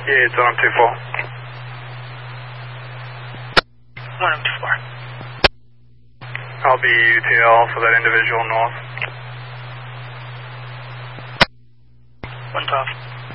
Yeah, it's on 2-4. 1-2-4. I'll be UTL for that individual north. 1-12.